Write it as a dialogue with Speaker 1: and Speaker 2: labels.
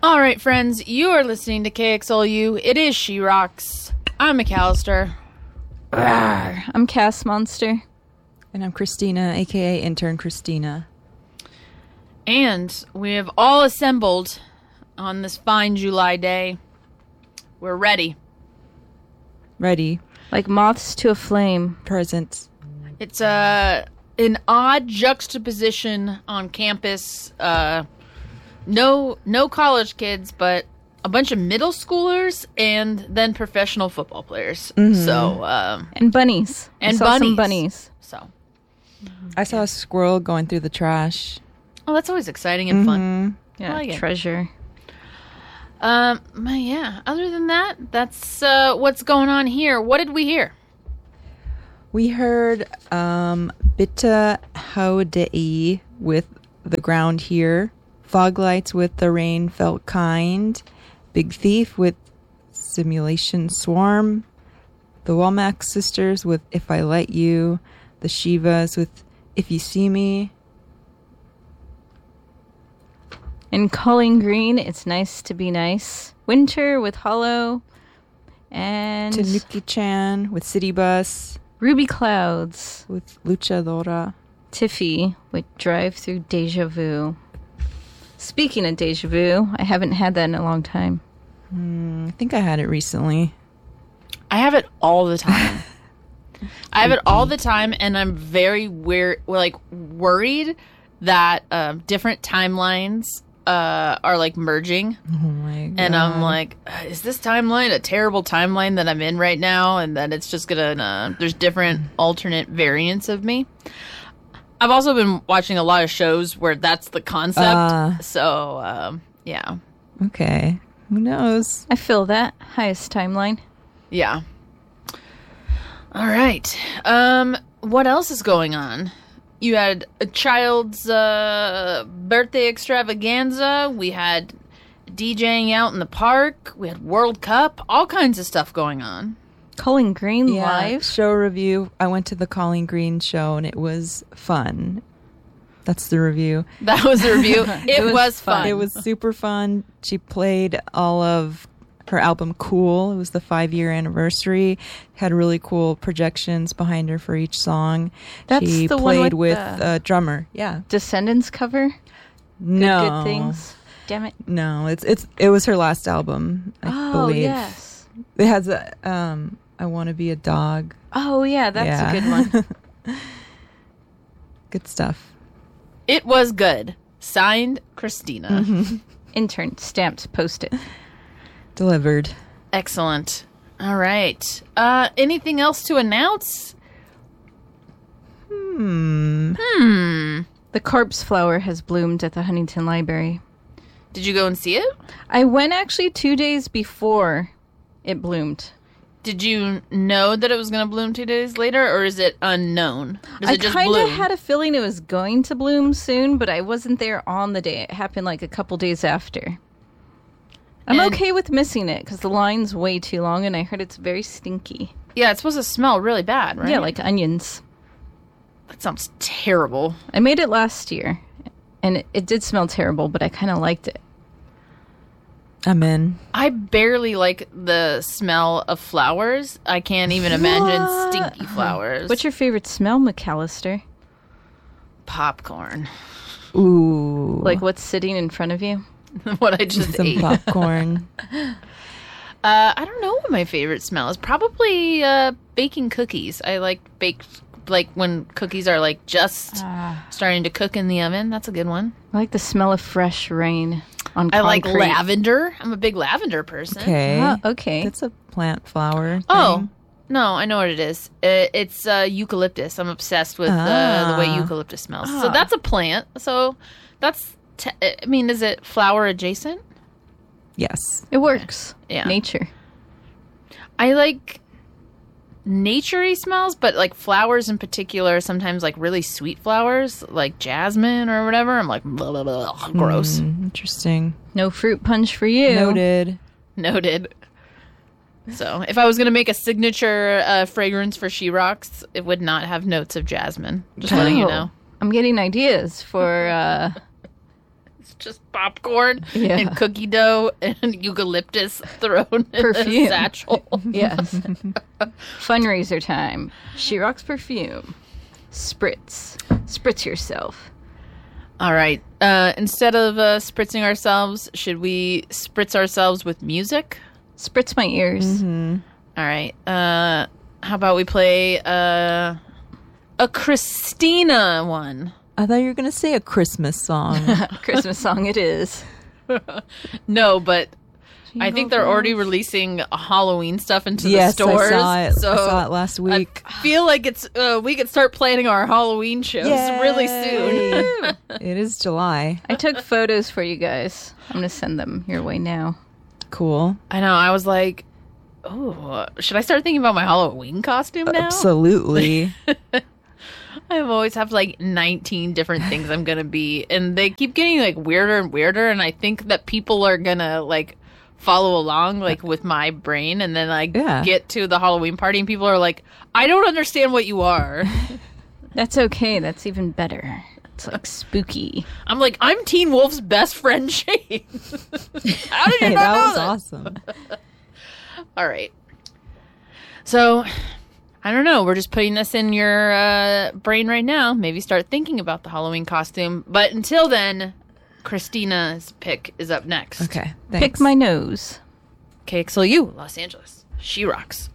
Speaker 1: All right, friends, you are listening to KXLU. It is She Rocks. I'm McAllister.
Speaker 2: Rawr. I'm Cass Monster.
Speaker 3: And I'm Christina, a.k.a. Intern Christina.
Speaker 1: And we have all assembled on this fine July day. We're ready.
Speaker 3: Ready.
Speaker 2: Like moths to a flame.
Speaker 3: Present.
Speaker 1: It's an odd juxtaposition on campus. No college kids, but a bunch of middle schoolers and then professional football players.
Speaker 3: Mm-hmm.
Speaker 1: So
Speaker 2: and bunnies.
Speaker 1: And
Speaker 2: I saw some bunnies.
Speaker 1: So
Speaker 3: I saw a squirrel going through the trash.
Speaker 1: oh, that's always exciting and fun.
Speaker 2: Yeah,
Speaker 1: like it.
Speaker 2: treasure.
Speaker 1: Yeah. Other than that, that's what's going on here. What did we hear?
Speaker 3: We heard Bitte Haudei with The Ground Here, Foglights with The Rain Felt Kind, Big Thief with Simulation Swarm, the Womack Sisters with If I Let You, the Shivas with If You See Me.
Speaker 2: In Calling Green, It's Nice to Be Nice. Winter with Hollow. And
Speaker 3: Tanuki-chan with City Bus,
Speaker 2: Ruby Clouds.
Speaker 3: with Luchadora.
Speaker 2: Tiffy with Drive Through Deja Vu. Speaking of Deja Vu, I haven't had that in a long time.
Speaker 3: I think I had it recently.
Speaker 1: I have it all the time. I have it all the time, and I'm very worried that different timelines are like merging.
Speaker 3: Oh my God.
Speaker 1: And I'm like, is this timeline a terrible timeline that I'm in right now? And then it's just gonna, there's different alternate variants of me. I've also been watching a lot of shows where that's the concept. So, yeah.
Speaker 3: Okay. Who knows?
Speaker 2: I feel that. Highest timeline.
Speaker 1: Yeah. All right. What else is going on? You had a child's birthday extravaganza. We had DJing out in the park. We had World Cup. All kinds of stuff going on.
Speaker 2: Calling Green live.
Speaker 3: Show review. I went to the Colleen Green show and it was fun. That's the review.
Speaker 1: That was the review. It was fun.
Speaker 3: It was super fun. She played all of her album Cool. It was the 5-year anniversary. Had really cool projections behind her for each song.
Speaker 2: That's
Speaker 3: she
Speaker 2: the one
Speaker 3: played
Speaker 2: with
Speaker 3: with
Speaker 2: the
Speaker 3: a drummer. Yeah.
Speaker 2: Descendants cover.
Speaker 3: No.
Speaker 2: Good things. Damn it.
Speaker 3: No, it was her last album, I believe.
Speaker 2: Yes.
Speaker 3: It has a I Want to Be a Dog.
Speaker 2: Oh, yeah, that's a good one.
Speaker 3: Good stuff.
Speaker 1: It was good. Signed, Christina.
Speaker 2: Intern, stamped, post it.
Speaker 3: Delivered.
Speaker 1: Excellent. All right. Anything else to announce?
Speaker 2: The corpse flower has bloomed at the Huntington Library.
Speaker 1: Did you go and see it?
Speaker 2: I went actually 2 days before it bloomed.
Speaker 1: Did you know that it was going to bloom 2 days later, or is it unknown? Does
Speaker 2: I
Speaker 1: it just
Speaker 2: kind
Speaker 1: bloom?
Speaker 2: of had a feeling it was going to bloom soon, but I wasn't there on the day. It happened like a couple days after. I'm
Speaker 1: And-
Speaker 2: okay with missing it because the line's way too long, and I heard it's very stinky.
Speaker 1: Yeah, it's supposed to smell really bad, right?
Speaker 2: Yeah, like onions.
Speaker 1: That sounds terrible.
Speaker 2: I made it last year, and it did smell terrible, but I kind of liked it.
Speaker 3: I'm in.
Speaker 1: I barely like the smell of flowers. I can't even imagine stinky flowers.
Speaker 2: What's your favorite smell, McAllister?
Speaker 1: popcorn?
Speaker 3: Ooh.
Speaker 2: Like what's sitting in front of you?
Speaker 1: What I just
Speaker 3: Some
Speaker 1: ate.
Speaker 3: popcorn.
Speaker 1: I don't know what my favorite smell is. Probably baking cookies. I like baked, like when cookies are like just starting to cook in the oven. That's a good one.
Speaker 2: I like the smell of fresh rain on concrete.
Speaker 1: I like lavender. I'm a big lavender person.
Speaker 3: Okay.
Speaker 2: Okay.
Speaker 3: That's a plant flower thing.
Speaker 1: Oh, no, I know what it is. It's eucalyptus. I'm obsessed with the way eucalyptus smells. So that's a plant. So that's, I mean, is it flower adjacent?
Speaker 3: Yes.
Speaker 2: It works.
Speaker 1: Yeah.
Speaker 2: Nature.
Speaker 1: I like naturey smells, but like flowers in particular, sometimes like really sweet flowers, like jasmine or whatever. I'm like, blah, blah, blah, gross.
Speaker 3: Interesting.
Speaker 2: No fruit punch for you.
Speaker 3: Noted.
Speaker 1: Noted. So if I was going to make a signature fragrance for She Rocks, it would not have notes of jasmine. Just letting you know.
Speaker 2: I'm getting ideas for
Speaker 1: It's just popcorn
Speaker 2: Yeah.
Speaker 1: and cookie dough and eucalyptus thrown in
Speaker 2: Perfume.
Speaker 1: a satchel.
Speaker 2: Yes. Fundraiser time. She rocks perfume. Spritz. Spritz yourself.
Speaker 1: All right. Instead of spritzing ourselves, should we spritz ourselves with music?
Speaker 2: Spritz my ears.
Speaker 1: All right. How about we play a Christina one?
Speaker 3: I thought you were going to say a Christmas song.
Speaker 2: Christmas song it is.
Speaker 1: No, but I think they're
Speaker 2: Jingle
Speaker 1: already
Speaker 2: bells.
Speaker 1: releasing Halloween stuff into
Speaker 3: Yes,
Speaker 1: the stores.
Speaker 3: I saw it.
Speaker 1: So
Speaker 3: I saw it last week.
Speaker 1: I feel like it's we could start planning our Halloween shows really soon.
Speaker 3: Yay. It is July.
Speaker 2: I took photos for you guys. I'm going to send them your way now.
Speaker 3: Cool.
Speaker 1: I know. I was like, oh, should I start thinking about my Halloween costume now?
Speaker 3: Absolutely.
Speaker 1: I always have like 19 different things I'm gonna be, and they keep getting like weirder and weirder. And I think that people are gonna like follow along like with my brain, and then I
Speaker 3: Yeah.
Speaker 1: get to the Halloween party, and people are like, "I don't understand what you are."
Speaker 2: That's okay. That's even better. It's like spooky.
Speaker 1: I'm like, "I'm Teen Wolf's best friend, Shane." How did you
Speaker 3: Hey,
Speaker 1: not
Speaker 3: that
Speaker 1: know
Speaker 3: was
Speaker 1: that?
Speaker 3: awesome.
Speaker 1: All right. So, I don't know. We're just putting this in your brain right now. Maybe start thinking about the Halloween costume. But until then, Christina's pick is up next.
Speaker 3: Okay.
Speaker 2: Pick
Speaker 3: Thanks.
Speaker 2: my nose.
Speaker 1: KXLU, Los Angeles. She rocks.